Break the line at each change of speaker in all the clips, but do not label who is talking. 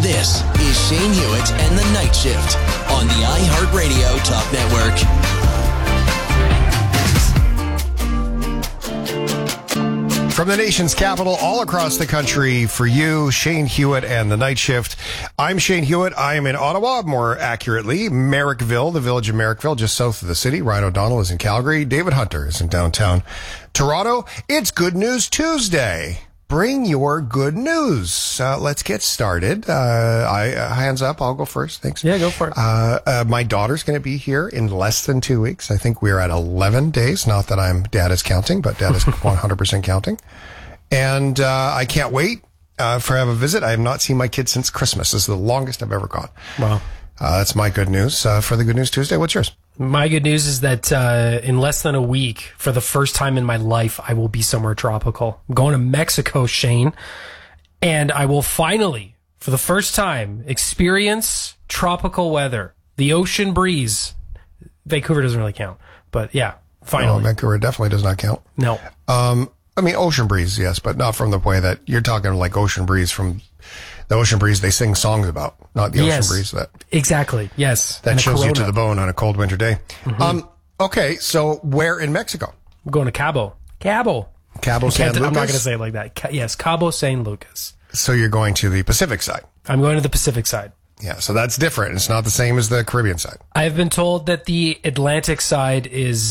This is Shane Hewitt and the Night Shift on the iHeartRadio Talk Network.
From the nation's capital, all across the country, for you, Shane Hewitt and the Night Shift. I'm Shane Hewitt. I am in Ottawa, more accurately, Merrickville, the village of Merrickville, just south of the city. Ryan O'Donnell is in Calgary. David Hunter is in downtown Toronto. It's Good News Tuesday. Bring your good news. Let's get started. Hands up. I'll go first. Thanks.
Yeah, go for it.
My daughter's going to be here in less than 2 weeks. I think we're at 11 days. Not that Dad is counting, but Dad is 100% counting. And I can't wait for have a visit. I have not seen my kids since Christmas. This is the longest I've ever gone.
Wow.
That's my good news for the Good News Tuesday. What's yours?
My good news is that in less than a week, for the first time in my life, I will be somewhere tropical. I'm going to Mexico, Shane, and I will finally, for the first time, experience tropical weather. The ocean breeze. Vancouver doesn't really count, but yeah, finally.
No, Vancouver definitely does not count.
No.
I mean, ocean breeze, yes, but not from the way that you're talking like ocean breeze from the ocean breeze they sing songs about, not the ocean breeze that
exactly, yes,
that chills you to the bone on a cold winter day. Mm-hmm. Okay, so where in Mexico?
I'm going to Cabo San Lucas. I'm not going to say it like that. Yes, Cabo San Lucas.
So you're going to the Pacific side.
I'm going to the Pacific side.
Yeah, so that's different. It's not the same as the Caribbean side.
I've been told that the Atlantic side is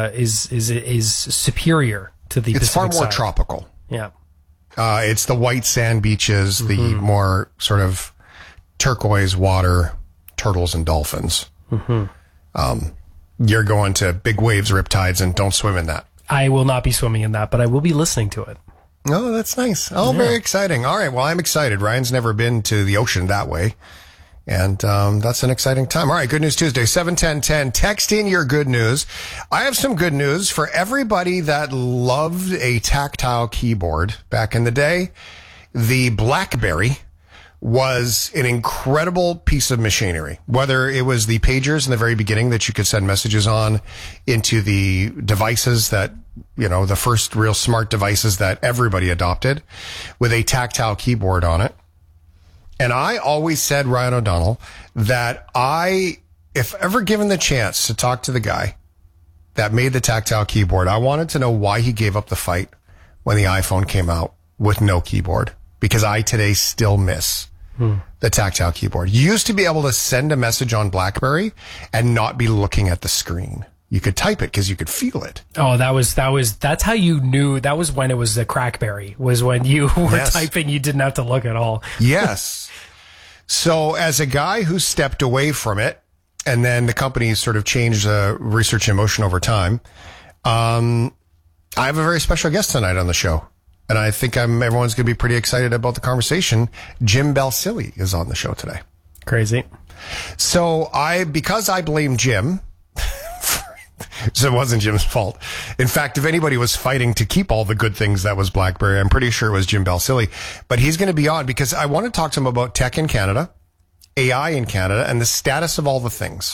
superior to the Pacific side.
It's far more tropical.
Yeah.
It's the white sand beaches, the more sort of turquoise water, turtles and dolphins. Mm-hmm. You're going to big waves, riptides, and don't swim in that. I
will not be swimming in that, but I will be listening to it.
Oh, that's nice. Oh, yeah. Very exciting. All right. Well, I'm excited. Ryan's never been to the ocean that way. And that's an exciting time. All right, Good News Tuesday, 71010. Text in your good news. I have some good news for everybody that loved a tactile keyboard back in the day. The BlackBerry was an incredible piece of machinery. Whether it was the pagers in the very beginning that you could send messages on into the devices that, you know, the first real smart devices that everybody adopted with a tactile keyboard on it. And I always said, Ryan O'Donnell, that if ever given the chance to talk to the guy that made the tactile keyboard, I wanted to know why he gave up the fight when the iPhone came out with no keyboard. Because I today still miss the tactile keyboard. You used to be able to send a message on BlackBerry and not be looking at the screen. You could type it because you could feel it.
Oh, that's how you knew. That was when it was the Crackberry, was when you were typing, you didn't have to look at all.
Yes. So as a guy who stepped away from it, and then the company sort of changed Research in Motion over time, I have a very special guest tonight on the show. And I think everyone's going to be pretty excited about the conversation. Jim Balsillie is on the show today.
Crazy.
So because I blame Jim, so it wasn't Jim's fault. In fact, if anybody was fighting to keep all the good things that was BlackBerry, I'm pretty sure it was Jim Balsillie. But he's going to be on because I want to talk to him about tech in Canada, AI in Canada, and the status of all the things.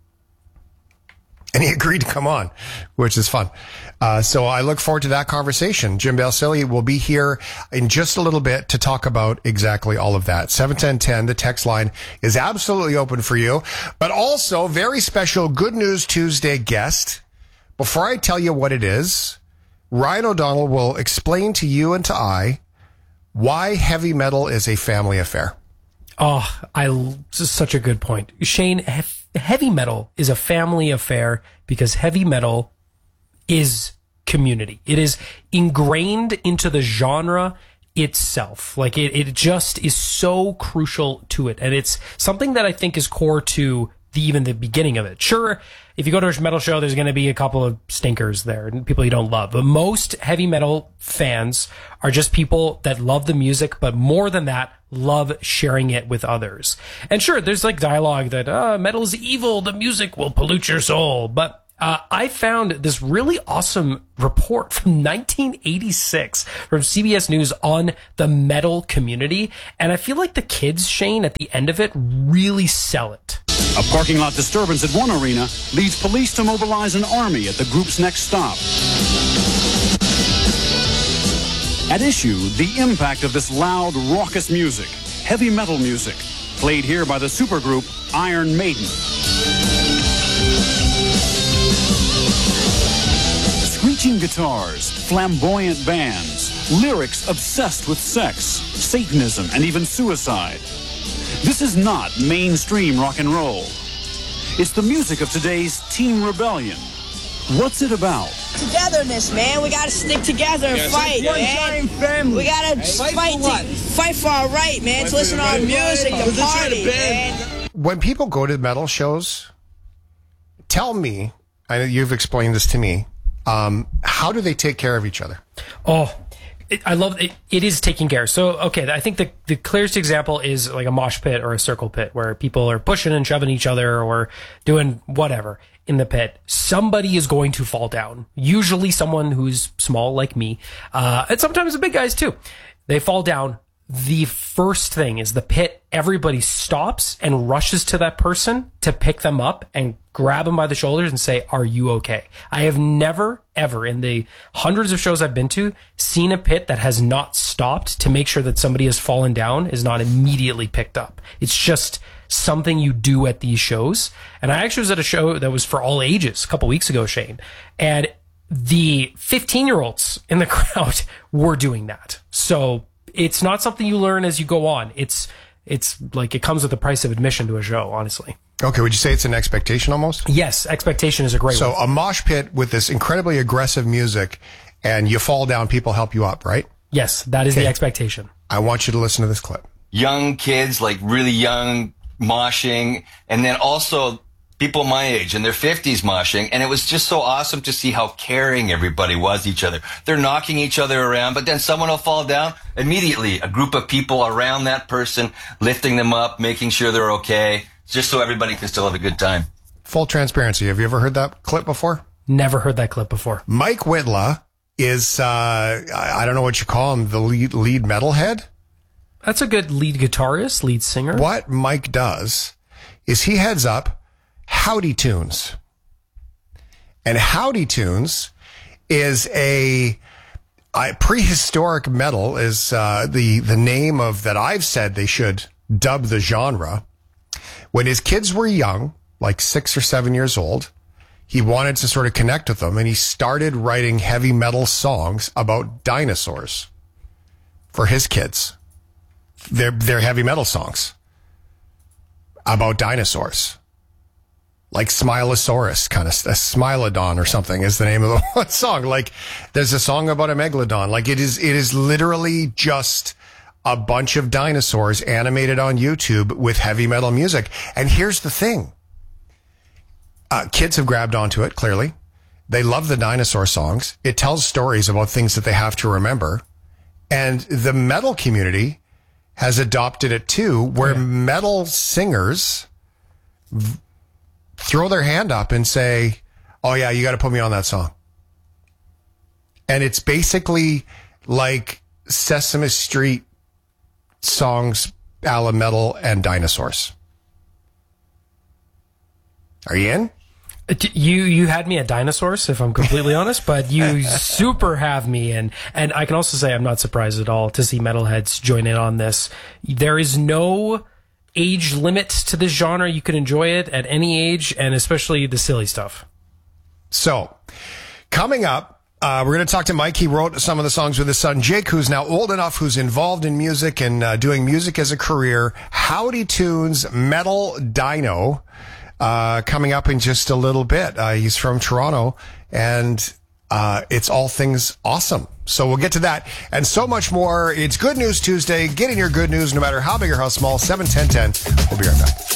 And he agreed to come on, which is fun. So I look forward to that conversation. Jim Balsillie will be here in just a little bit to talk about exactly all of that. 71010, the text line is absolutely open for you. But also, very special Good News Tuesday guest. Before I tell you what it is, Ryan O'Donnell will explain to you and to I why heavy metal is a family affair.
Oh, this is such a good point. Shane, heavy metal is a family affair because heavy metal is community. It is ingrained into the genre itself. Like it just is so crucial to it. And it's something that I think is core to even the beginning of it. Sure, if you go to a metal show, there's going to be a couple of stinkers there and people you don't love. But most heavy metal fans are just people that love the music, but more than that, love sharing it with others. And sure, there's like dialogue that metal is evil, the music will pollute your soul. But I found this really awesome report from 1986 from CBS News on the metal community. And I feel like the kids, Shane, at the end of it really sell it.
A parking lot disturbance at one arena leads police to mobilize an army at the group's next stop. At issue, the impact of this loud, raucous music. heavy metal music, played here by the supergroup Iron Maiden. Screeching guitars, flamboyant bands, lyrics obsessed with sex, Satanism, and even suicide. This is not mainstream rock and roll. It's the music of today's teen rebellion. What's it about?
Togetherness, man. We gotta stick together and fight, man. We gotta fight for our right, man. To listen to our music, to party, man.
When people go to metal shows, tell me, I know you've explained this to me, how do they take care of each other?
Oh, I love it. It is taking care. So, okay, I think the clearest example is like a mosh pit or a circle pit where people are pushing and shoving each other or doing whatever in the pit. Somebody is going to fall down. Usually someone who's small like me, and sometimes the big guys too. They fall down. The first thing is the pit. Everybody stops and rushes to that person to pick them up and grab them by the shoulders and say, "Are you okay?" I have never, ever in the hundreds of shows I've been to seen a pit that has not stopped to make sure that somebody has fallen down is not immediately picked up. It's just something you do at these shows. And I actually was at a show that was for all ages a couple weeks ago, Shane, and the 15-year-olds in the crowd were doing that. So it's not something you learn as you go on. It's like it comes with the price of admission to a show, honestly.
Okay, would you say it's an expectation almost?
Yes, expectation is a great
So
one.
a mosh pit with this incredibly aggressive music and you fall down, people help you up, right?
Yes, that is the expectation.
I want you to listen to this clip.
Young kids, like really young, moshing, and then also people my age in their 50s moshing, and it was just so awesome to see how caring everybody was each other. They're knocking each other around, but then someone will fall down. Immediately, a group of people around that person, lifting them up, making sure they're okay, just so everybody can still have a good time.
Full transparency. Have you ever heard that clip before?
Never heard that clip before.
Mike Whitla is, I don't know what you call him, the lead metalhead?
That's a good lead guitarist, lead singer.
What Mike does is he heads up Howdy Tunes. And Howdy Tunes is a prehistoric metal is the name of that I've said they should dub the genre. When his kids were young, like 6 or 7 years old, he wanted to sort of connect with them, and he started writing heavy metal songs about dinosaurs for his kids. They're heavy metal songs about dinosaurs. Like Smilosaurus, kind of, a Smilodon or something is the name of the one song. Like, there's a song about a megalodon. Like, it is literally just a bunch of dinosaurs animated on YouTube with heavy metal music. And here's the thing. Kids have grabbed onto it, clearly. They love the dinosaur songs. It tells stories about things that they have to remember. And the metal community has adopted it too, where metal singers throw their hand up and say, "Oh yeah, you got to put me on that song." And it's basically like Sesame Street songs, a la metal and dinosaurs. Are you in?
You had me at dinosaurs, if I'm completely honest, but you super have me. And I can also say I'm not surprised at all to see metalheads join in on this. There is no age limit to this genre. You can enjoy it at any age, and especially the silly stuff.
So, coming up, we're going to talk to Mike. He wrote some of the songs with his son, Jake, who's now old enough, who's involved in music and doing music as a career. Howdy Tunes, Metal Dino, coming up in just a little bit. He's from Toronto, and it's all things awesome. So we'll get to that and so much more. It's Good News Tuesday. Getting your good news no matter how big or how small. 7-10-10. We'll be right back.